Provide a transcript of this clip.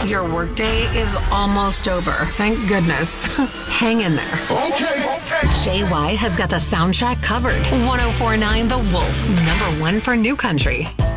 Your workday is almost over. Thank goodness. Hang in there. Okay. JY has got the soundtrack covered. 1049 The Wolf, #1 for New Country.